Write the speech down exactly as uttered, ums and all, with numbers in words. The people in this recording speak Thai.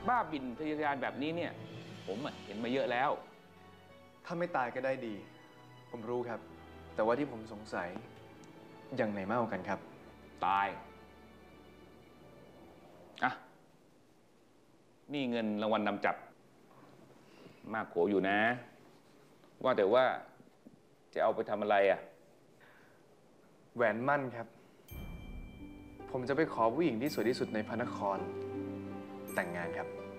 บ้าบินทะเยอทะยานแบบนี้เนี่ยผมเห็นมาเยอะแล้วถ้าไม่ตายก็ได้ดี ผมรู้ครับ แต่ว่าที่ผมสงสัยอย่างไหนมากกว่ากันครับตายอ่ะนี่เงินรางวัลนนำจับมากโขอยู่นะว่าแต่ว่าจะเอาไปทำอะไรอ่ะแหวนมั่นครับ ผมจะไปขอผู้หญิงที่สวยที่สุดในพระนครแต่งงานครับ